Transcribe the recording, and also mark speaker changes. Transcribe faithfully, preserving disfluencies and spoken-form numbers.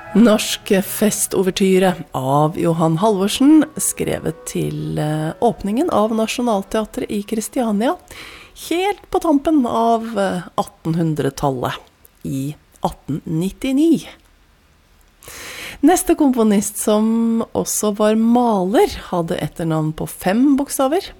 Speaker 1: Norsk festovertyre av Johan Halvorsen, skrevet til åpningen av Nationalteatret i Kristiania, helt på tampen av attenhundretallet i atten nittini. Neste komponist, som også var maler, hadde etternavn på fem bokstaver.